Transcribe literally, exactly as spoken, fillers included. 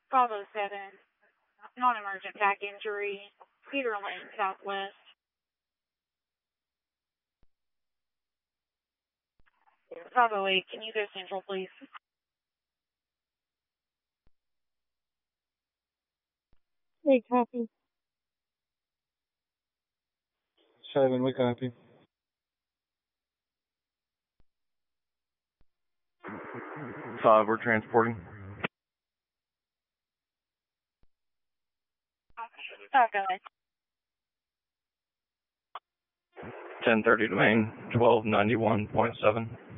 Bravo seven, non-emergent back injury, Cedar Lane, Southwest. Bravo eight, can you go central, please? Hey, copy. Seven, we copy. Five, we're transporting. Oh, go ahead. ten thirty to main, twelve ninety-one point seven.